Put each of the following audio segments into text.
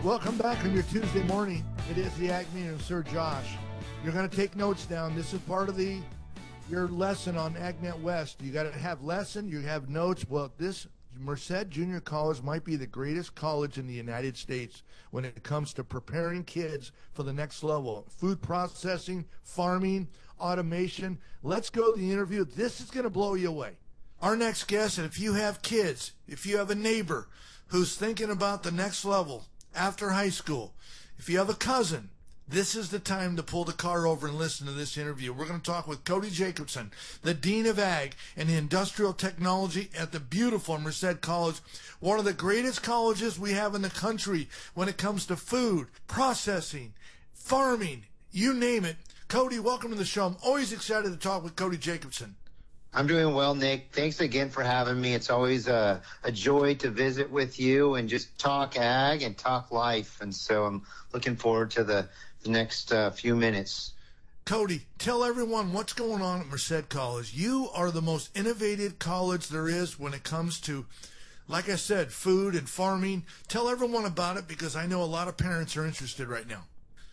Welcome back on your Tuesday morning. It is the Ag Meeting of Sir Josh. You're going to take notes down. This is part of your lesson on AgNet West. You got to have lesson, you have notes. Well, this Merced Junior College might be the greatest college in the United States when it comes to preparing kids for the next level. Food processing, farming, automation. Let's go to the interview. This is going to blow you away. Our next guest, and if you have kids, if you have a neighbor who's thinking about the next level after high school, if you have a cousin, this is the time to pull the car over and listen to this interview. We're going to talk with Cody Jacobson, the Dean of Ag and Industrial Technology at the beautiful Merced College, one of the greatest colleges we have in the country when it comes to food, processing, farming, you name it. Cody, welcome to the show. I'm always excited to talk with Cody Jacobson. I'm doing well, Nick. Thanks again for having me. It's always a joy to visit with you and just talk ag and talk life. And so I'm looking forward to the next few minutes. Cody, tell everyone what's going on at Merced College. You are the most innovative college there is when it comes to, like I said, food and farming. Tell everyone about it because I know a lot of parents are interested right now.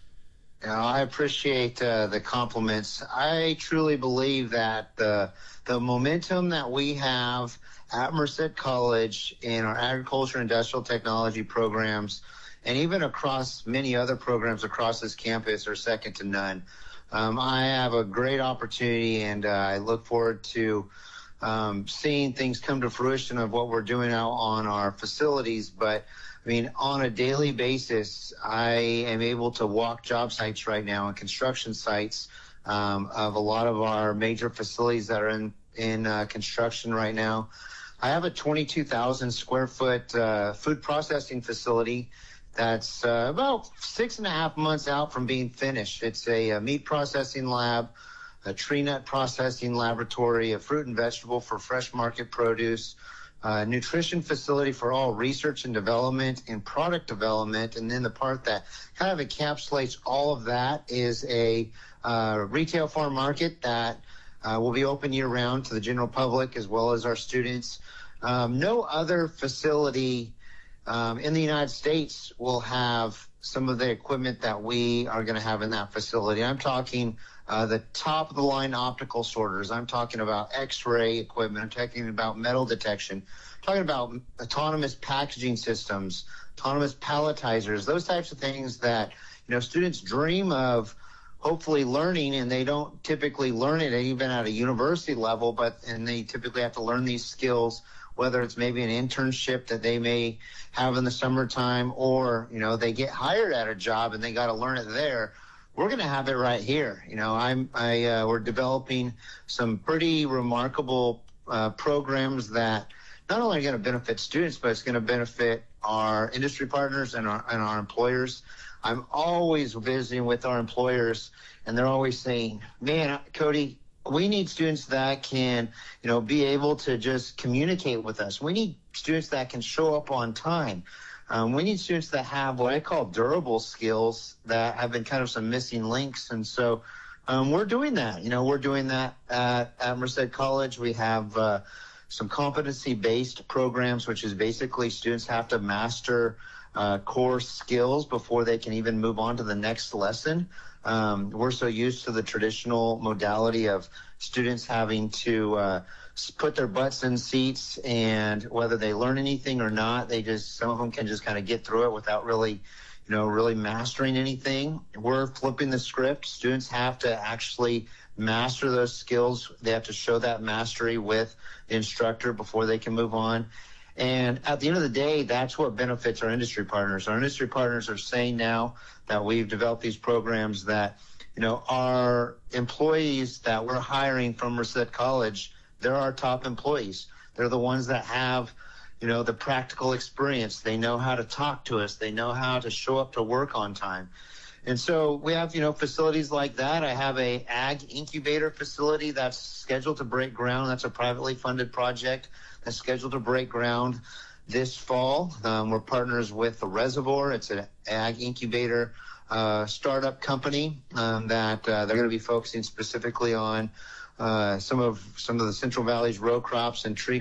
I appreciate the compliments. I truly believe that the momentum that we have at Merced College in our agriculture and industrial technology programs, and even across many other programs across this campus, are second to none. I have a great opportunity, and I look forward to seeing things come to fruition of what we're doing out on our facilities. But I mean, on a daily basis, I am able to walk job sites right now and construction sites of a lot of our major facilities that are in construction right now. I have a 22,000 square foot food processing facility that's about 6.5 months out from being finished. It's a meat processing lab, a tree nut processing laboratory, a fruit and vegetable for fresh market produce, nutrition facility for all research and development and product development. And then the part that kind of encapsulates all of that is a retail farm market that will be open year round to the general public as well as our students. No other facility in the United States will have some of the equipment that we are going to have in that facility. I'm talking the top of the line optical sorters. I'm talking about X-ray equipment. I'm talking about metal detection. I'm talking about autonomous packaging systems, autonomous palletizers, those types of things that, students dream of hopefully learning, and they don't typically learn it even at a university level, and they typically have to learn these skills, whether it's maybe an internship that they may have in the summertime, or, they get hired at a job and they got to learn it there. We're going to have it right here. We're developing some pretty remarkable programs that not only are going to benefit students, but it's going to benefit our industry partners and our employers. I'm always visiting with our employers, and they're always saying, man, Cody, we need students that can, be able to just communicate with us. We need students that can show up on time. We need students that have what I call durable skills that have been kind of some missing links. And so we're doing that. We're doing that at Merced College. We have some competency-based programs, which is basically students have to master core skills before they can even move on to the next lesson. We're so used to the traditional modality of students having to put their butts in seats, and whether they learn anything or not, some of them can just kind of get through it without really mastering anything. We're flipping the script. Students have to actually master those skills. They have to show that mastery with the instructor before they can move on. And at the end of the day, that's what benefits our industry partners. Our industry partners are saying now that we've developed these programs that, our employees that we're hiring from Merced College, they're our top employees. They're the ones that have, the practical experience. They know how to talk to us. They know how to show up to work on time. And so we have, facilities like that. I have a ag incubator facility that's scheduled to break ground. That's a privately funded project that's scheduled to break ground this fall. We're partners with the Reservoir. It's an ag incubator startup company that they're going to be focusing specifically on some of the Central Valley's row crops and tree